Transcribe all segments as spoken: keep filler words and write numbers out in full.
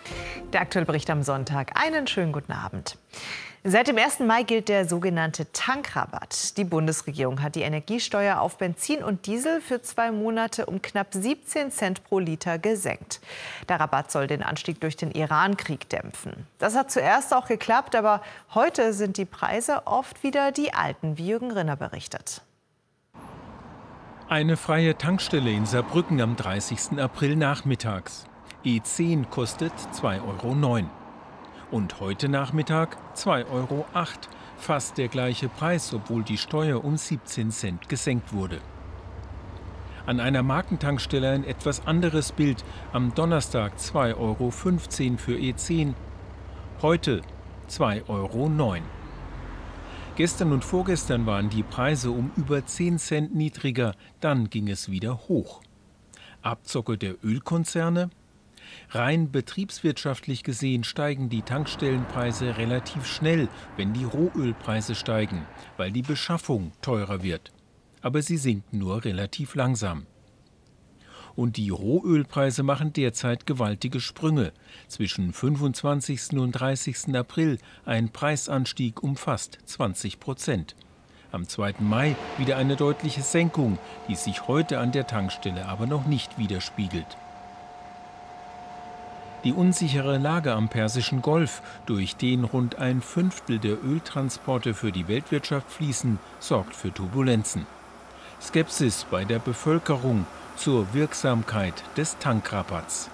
Der aktuelle Bericht am Sonntag. Einen schönen guten Abend. Seit dem ersten Mai gilt der sogenannte Tankrabatt. Die Bundesregierung hat die Energiesteuer auf Benzin und Diesel für zwei Monate um knapp siebzehn Cent pro Liter gesenkt. Der Rabatt soll den Anstieg durch den Iran-Krieg dämpfen. Das hat zuerst auch geklappt, aber heute sind die Preise oft wieder die alten, wie Jürgen Rinner berichtet. Eine freie Tankstelle in Saarbrücken am dreißigsten April nachmittags. E zehn kostet zwei Euro neun. Und heute Nachmittag zwei Euro acht. Fast der gleiche Preis, obwohl die Steuer um siebzehn Cent gesenkt wurde. An einer Markentankstelle ein etwas anderes Bild. Am Donnerstag zwei Euro fünfzehn für E zehn. Heute zwei Euro neun. Gestern und vorgestern waren die Preise um über zehn Cent niedriger. Dann ging es wieder hoch. Abzocke der Ölkonzerne? Rein betriebswirtschaftlich gesehen steigen die Tankstellenpreise relativ schnell, wenn die Rohölpreise steigen, weil die Beschaffung teurer wird. Aber sie sinken nur relativ langsam. Und die Rohölpreise machen derzeit gewaltige Sprünge. Zwischen fünfundzwanzigsten und dreißigsten April ein Preisanstieg um fast zwanzig Prozent. Am zweiten Mai wieder eine deutliche Senkung, die sich heute an der Tankstelle aber noch nicht widerspiegelt. Die unsichere Lage am Persischen Golf, durch den rund ein Fünftel der Öltransporte für die Weltwirtschaft fließen, sorgt für Turbulenzen. Skepsis bei der Bevölkerung zur Wirksamkeit des Tankrabatts.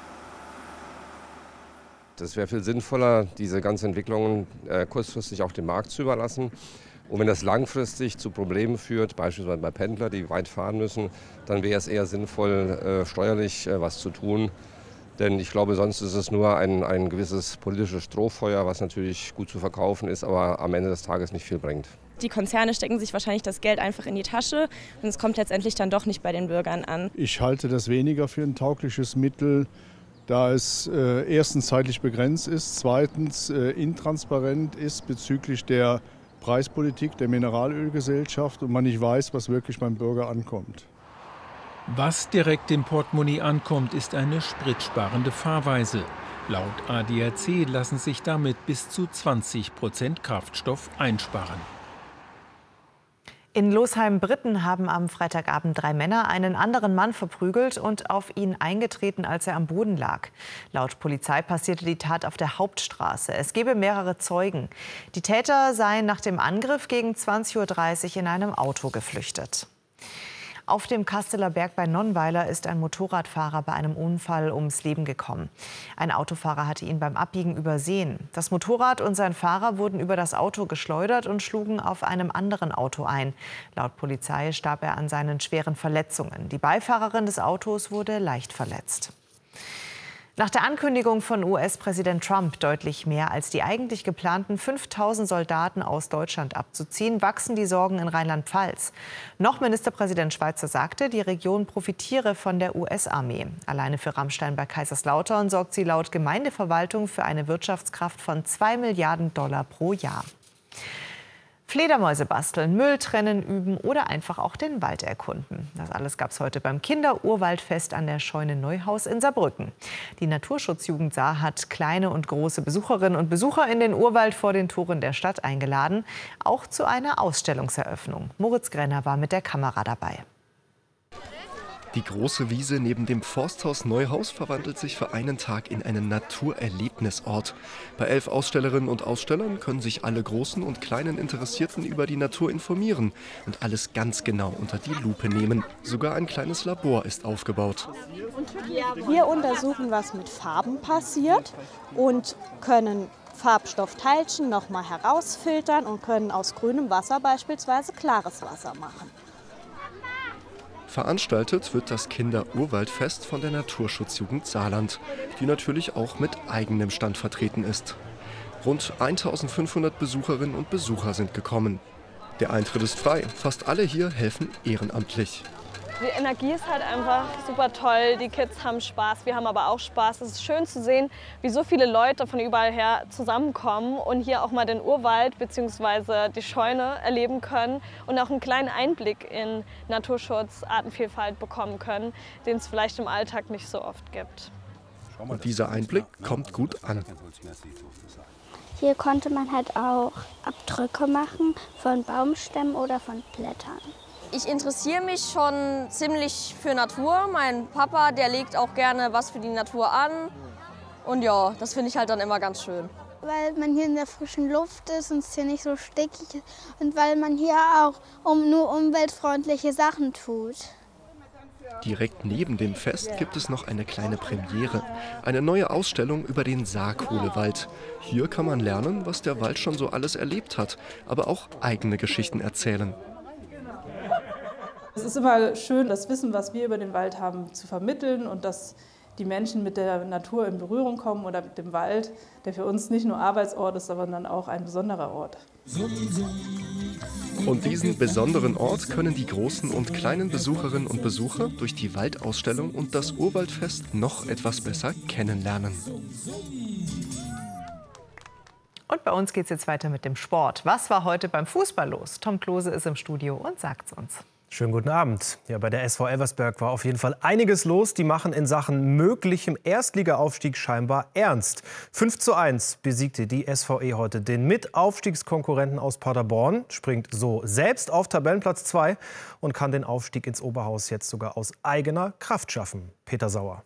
Es wäre viel sinnvoller, diese ganzen Entwicklungen äh, kurzfristig auf den Markt zu überlassen. Und wenn das langfristig zu Problemen führt, beispielsweise bei Pendlern, die weit fahren müssen, dann wäre es eher sinnvoll, äh, steuerlich äh, was zu tun. Denn ich glaube, sonst ist es nur ein, ein gewisses politisches Strohfeuer, was natürlich gut zu verkaufen ist, aber am Ende des Tages nicht viel bringt. Die Konzerne stecken sich wahrscheinlich das Geld einfach in die Tasche und es kommt letztendlich dann doch nicht bei den Bürgern an. Ich halte das weniger für ein taugliches Mittel, da es äh, erstens zeitlich begrenzt ist, zweitens äh, intransparent ist bezüglich der Preispolitik der Mineralölgesellschaft und man nicht weiß, was wirklich beim Bürger ankommt. Was direkt im Portemonnaie ankommt, ist eine spritsparende Fahrweise. Laut A D A C lassen sich damit bis zu zwanzig Prozent Kraftstoff einsparen. In Losheim-Britten haben am Freitagabend drei Männer einen anderen Mann verprügelt und auf ihn eingetreten, als er am Boden lag. Laut Polizei passierte die Tat auf der Hauptstraße. Es gebe mehrere Zeugen. Die Täter seien nach dem Angriff gegen zwanzig Uhr dreißig in einem Auto geflüchtet. Auf dem Kasteler Berg bei Nonnweiler ist ein Motorradfahrer bei einem Unfall ums Leben gekommen. Ein Autofahrer hatte ihn beim Abbiegen übersehen. Das Motorrad und sein Fahrer wurden über das Auto geschleudert und schlugen auf einem anderen Auto ein. Laut Polizei starb er an seinen schweren Verletzungen. Die Beifahrerin des Autos wurde leicht verletzt. Nach der Ankündigung von U S-Präsident Trump, deutlich mehr als die eigentlich geplanten fünftausend Soldaten aus Deutschland abzuziehen, wachsen die Sorgen in Rheinland-Pfalz. Noch Ministerpräsident Schweizer sagte, die Region profitiere von der U S-Armee. Alleine für Ramstein bei Kaiserslautern sorgt sie laut Gemeindeverwaltung für eine Wirtschaftskraft von zwei Milliarden Dollar pro Jahr. Fledermäuse basteln, Müll trennen, üben oder einfach auch den Wald erkunden. Das alles gab es heute beim Kinder-Urwaldfest an der Scheune Neuhaus in Saarbrücken. Die Naturschutzjugend Saar hat kleine und große Besucherinnen und Besucher in den Urwald vor den Toren der Stadt eingeladen, auch zu einer Ausstellungseröffnung. Moritz Grenner war mit der Kamera dabei. Die große Wiese neben dem Forsthaus Neuhaus verwandelt sich für einen Tag in einen Naturerlebnisort. Bei elf Ausstellerinnen und Ausstellern können sich alle großen und kleinen Interessierten über die Natur informieren und alles ganz genau unter die Lupe nehmen. Sogar ein kleines Labor ist aufgebaut. Wir untersuchen, was mit Farben passiert und können Farbstoffteilchen noch mal herausfiltern und können aus grünem Wasser beispielsweise klares Wasser machen. Veranstaltet wird das Kinder-Urwaldfest von der Naturschutzjugend Saarland, die natürlich auch mit eigenem Stand vertreten ist. Rund eintausendfünfhundert Besucherinnen und Besucher sind gekommen. Der Eintritt ist frei, fast alle hier helfen ehrenamtlich. Die Energie ist halt einfach super toll, die Kids haben Spaß, wir haben aber auch Spaß. Es ist schön zu sehen, wie so viele Leute von überall her zusammenkommen und hier auch mal den Urwald bzw. die Scheune erleben können und auch einen kleinen Einblick in Naturschutz, Artenvielfalt bekommen können, den es vielleicht im Alltag nicht so oft gibt. Und dieser Einblick kommt gut an. Hier konnte man halt auch Abdrücke machen von Baumstämmen oder von Blättern. Ich interessiere mich schon ziemlich für Natur. Mein Papa, der legt auch gerne was für die Natur an. Und ja, das finde ich halt dann immer ganz schön. Weil man hier in der frischen Luft ist und es hier nicht so stickig ist. Und weil man hier auch um, nur umweltfreundliche Sachen tut. Direkt neben dem Fest gibt es noch eine kleine Premiere. Eine neue Ausstellung über den Saarkohlewald. Hier kann man lernen, was der Wald schon so alles erlebt hat, aber auch eigene Geschichten erzählen. Es ist immer schön, das Wissen, was wir über den Wald haben, zu vermitteln und dass die Menschen mit der Natur in Berührung kommen oder mit dem Wald, der für uns nicht nur Arbeitsort ist, sondern auch ein besonderer Ort. Und diesen besonderen Ort können die großen und kleinen Besucherinnen und Besucher durch die Waldausstellung und das Urwaldfest noch etwas besser kennenlernen. Und bei uns geht es jetzt weiter mit dem Sport. Was war heute beim Fußball los? Tom Klose ist im Studio und sagt es uns. Schönen guten Abend. Ja, bei der S V Elversberg war auf jeden Fall einiges los. Die machen in Sachen möglichem Erstligaaufstieg scheinbar ernst. fünf zu eins besiegte die S V E heute den Mitaufstiegskonkurrenten aus Paderborn, springt so selbst auf Tabellenplatz zwei und kann den Aufstieg ins Oberhaus jetzt sogar aus eigener Kraft schaffen. Peter Sauer.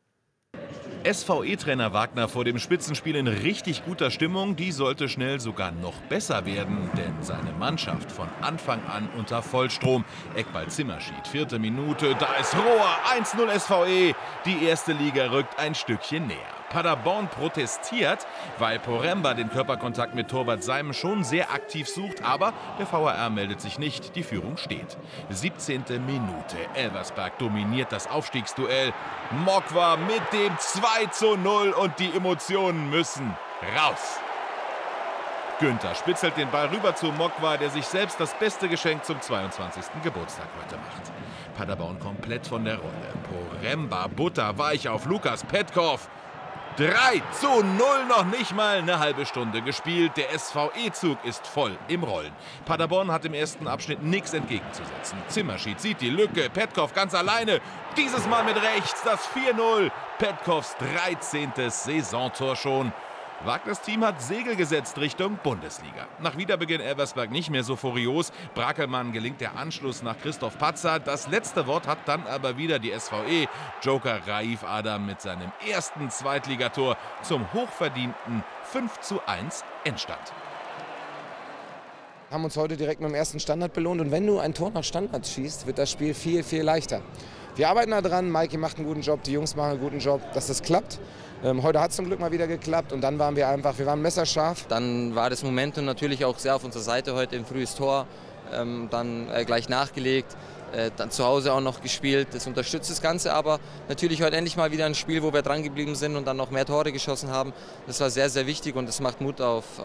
S V E-Trainer Wagner vor dem Spitzenspiel in richtig guter Stimmung. Die sollte schnell sogar noch besser werden, denn seine Mannschaft von Anfang an unter Vollstrom. Eckball Zimmerschied, vierte Minute, da ist Rohr, eins null S V E. Die erste Liga rückt ein Stückchen näher. Paderborn protestiert, weil Poremba den Körperkontakt mit Torwart Seim schon sehr aktiv sucht, aber der V H R meldet sich nicht, die Führung steht. siebzehnte Minute, Elversberg dominiert das Aufstiegsduell. Mokwa mit dem zwei zu null und die Emotionen müssen raus. Günther spitzelt den Ball rüber zu Mokwa, der sich selbst das beste Geschenk zum zweiundzwanzigsten Geburtstag heute macht. Paderborn komplett von der Rolle. Poremba butterweich auf Lukas Petkov. drei zu null, noch nicht mal eine halbe Stunde gespielt. Der S V E-Zug ist voll im Rollen. Paderborn hat im ersten Abschnitt nichts entgegenzusetzen. Zimmerschied sieht die Lücke, Petkov ganz alleine. Dieses Mal mit rechts, das vier null. Petkovs dreizehntes Saisontor schon. Wagners Team hat Segel gesetzt Richtung Bundesliga. Nach Wiederbeginn Elversberg nicht mehr so furios. Brakelmann gelingt der Anschluss nach Christoph Patzer. Das letzte Wort hat dann aber wieder die S V E. Joker Raif Adam mit seinem ersten Zweitligator zum hochverdienten fünf zu eins Endstand. Wir haben uns heute direkt mit dem ersten Standard belohnt. Und wenn du ein Tor nach Standard schießt, wird das Spiel viel, viel leichter. Wir arbeiten da dran. Maiki macht einen guten Job, die Jungs machen einen guten Job, dass das klappt. Ähm, heute hat es zum Glück mal wieder geklappt und dann waren wir einfach, wir waren messerscharf. Dann war das Momentum natürlich auch sehr auf unserer Seite heute, ein frühes Tor, ähm, dann äh, gleich nachgelegt, äh, dann zu Hause auch noch gespielt. Das unterstützt das Ganze, aber natürlich heute endlich mal wieder ein Spiel, wo wir dran geblieben sind und dann noch mehr Tore geschossen haben. Das war sehr, sehr wichtig und das macht Mut auf,